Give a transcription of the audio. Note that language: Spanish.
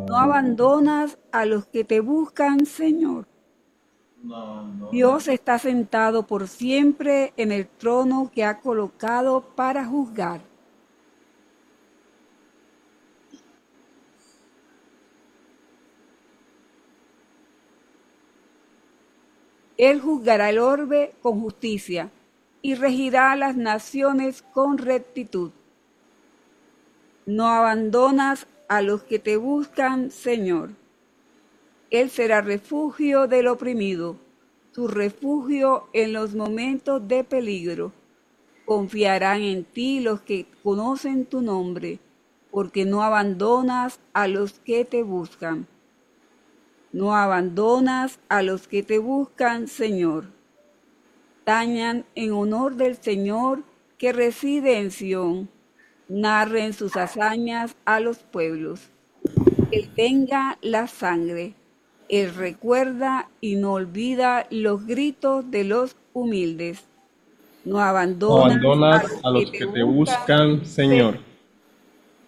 No abandonas a los que te buscan, Señor. Dios está sentado por siempre en el trono que ha colocado para juzgar. Él juzgará el orbe con justicia y regirá a las naciones con rectitud. No abandonas a los que te buscan, Señor. Él será refugio del oprimido, su refugio en los momentos de peligro. Confiarán en ti los que conocen tu nombre, porque no abandonas a los que te buscan. No abandonas a los que te buscan, Señor. Tañan en honor del Señor que reside en Sión. Narren sus hazañas a los pueblos. Él venga la sangre. Él recuerda y no olvida los gritos de los humildes. No No abandonas a abandonas los a que los te que te buscan, buscan, Señor.